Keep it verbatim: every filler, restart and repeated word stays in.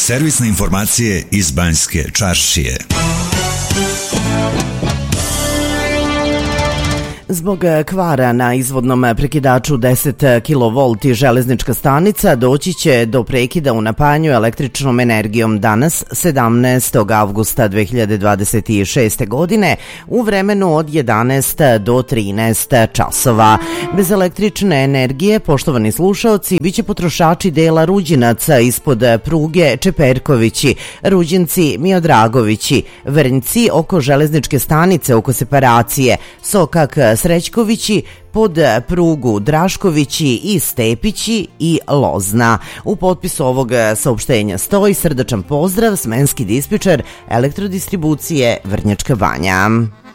Servisne informacije iz Banjske čaršije. Zbog kvara na izvodnom prekidaču deset kilovolti železnička stanica doći će do prekida u napajanju električnom energijom danas, sedamnaestog avgusta dve hiljade dvadeset šeste. godine, u vremenu od jedanaest do trinaest časova. Bez električne energije, poštovani slušaoci, biće potrošači dela Ruđinaca ispod pruge Čeperkovići, Ruđinci, Miodragovići, Vrnjci oko železničke stanice oko separacije, Sokak, Srećkovići, pod prugu Draškovići i Stepići i Lozna. U potpisu ovog saopštenja stoji srdačan pozdrav, smenski dispečer Elektrodistribucije Vrnjačka Banja.